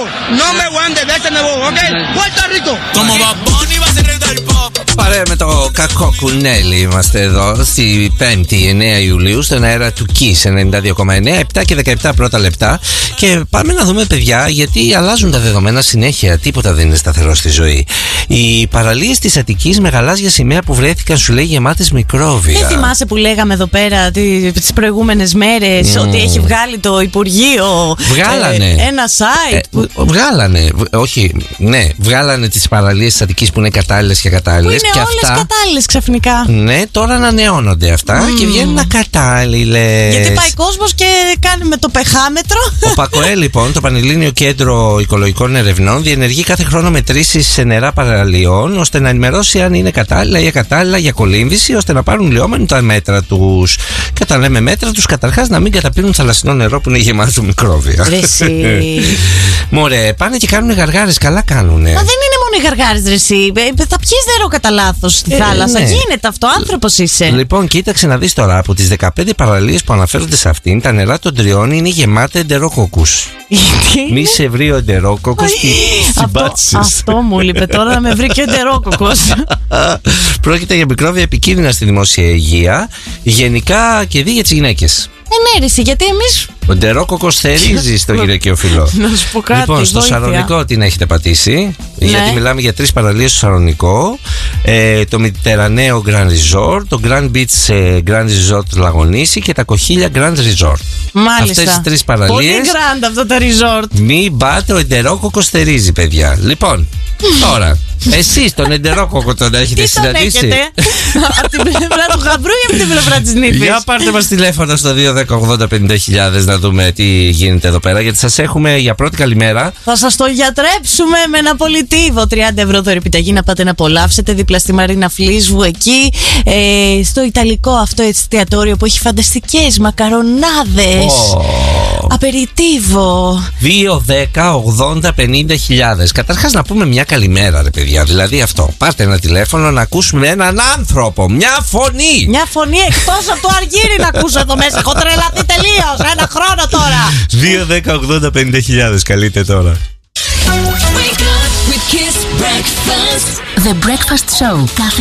No me guande, déjame vos, ¿ok? Puerto Rico. Como Bad Bunny va a ser el del pop. Παρέα με το κακό κουνέλι είμαστε εδώ στη 5η 9 Ιουλίου στον αέρα του Kiss 92,9, 7 και 17 πρώτα λεπτά. Και πάμε να δούμε, παιδιά, γιατί αλλάζουν τα δεδομένα συνέχεια. Τίποτα δεν είναι σταθερό στη ζωή. Οι παραλίες της Αττικής με γαλάζια σημαία που βρέθηκαν, σου λέει, γεμάτες μικρόβια. Δεν θυμάσαι που λέγαμε εδώ πέρα τις προηγούμενες μέρες ότι έχει βγάλει το Υπουργείο ένα site. Βγάλανε, όχι, ναι, βγάλανε τις παραλίες της Αττικής που είναι κατάλληλες και ακατάλληλες. Είναι όλες κατάλληλες ξαφνικά. Ναι, τώρα ανανεώνονται αυτά και βγαίνουν ακατάλληλες. Γιατί πάει κόσμος και κάνει με το πεχάμετρο. Ο ΠΑΚΟΕ, λοιπόν, το Πανελλήνιο Κέντρο Οικολογικών Ερευνών, διενεργεί κάθε χρόνο μετρήσεις σε νερά παραλιών ώστε να ενημερώσει αν είναι κατάλληλα ή ακατάλληλα για κολύμβηση, ώστε να πάρουν λιώμενοι τα μέτρα τους. Και όταν λέμε μέτρα τους, καταρχάς να μην καταπίνουν θαλασσινό νερό που είναι γεμάτο μικρόβια. Μωρέ, πάνε και κάνουν γαργάρες, καλά κάνουνε. Μα δεν είναι μόνο οι γαργάρες, ρε εσύ. Θα πιείς νερό κατά λάθος στη θάλασσα. Ναι. Γίνεται αυτό, άνθρωπος είσαι. Λοιπόν, κοίταξε να δεις τώρα. Από τις 15 παραλίες που αναφέρονται σε αυτήν, τα νερά των τριών είναι γεμάτα εντερόκοκκους. Μη σε βρει ο εντερόκοκκος στην πάτση. Αυτό μου λείπε τώρα, να με βρει και ο εντερόκοκκος. Πρόκειται για μικρόβια επικίνδυνα στη δημόσια υγεία, γενικά και δι για τις γυναίκες. Ενέρεση, γιατί εμείς. Ο εντερόκοκκος θερίζει στο γυναικείο φυλλό. Να σου πω κάτι. Λοιπόν, στο Σαρονικό την έχετε πατήσει. Ναι. Γιατί μιλάμε για 3 παραλίες στο Σαρονικό. Το Μιτερανέο Grand Resort, το Grand Beach Grand Resort Λαγονίσι και τα Κοχίλια Grand Resort. Μάλιστα. Αυτές τις 3 παραλίες. Πολύ grand αυτό το resort. Μην πάτε, ο εντερόκοκκος θερίζει, παιδιά. Λοιπόν, τώρα. Εσείς τον εντερόκοκκο τον έχετε συναντήσει? Τι τον έχετε? Από την πλευρά του γαμπρού ή από την πλευρά της νύφης? Για πάρτε μας τηλέφωνο στο 210-80-50.000 να δούμε τι γίνεται εδώ πέρα, γιατί σας έχουμε για πρώτη καλημέρα. Θα σας το γιατρέψουμε με ένα πολιτίβο. 30 ευρώ δωρεπιταγή να πάτε να απολαύσετε δίπλα στη Μαρίνα Φλίσβου εκεί, στο ιταλικό αυτό εστιατόριο που έχει φανταστικές μακαρονάδες. Απεριτίβο. 210-80-50.000. Καταρχάς να πούμε μια καλημέρα, ρε παιδιά. Δηλαδή αυτό. Πάρτε ένα τηλέφωνο να ακούσουμε έναν άνθρωπο. Μια φωνή. Μια φωνή εκτός από το Αργύρι να ακούσω εδώ μέσα. Έχω τρελαθεί τελείως. Ένα χρόνο τώρα. 210-80-50.000. Καλείτε τώρα. The Breakfast Show. Κάθε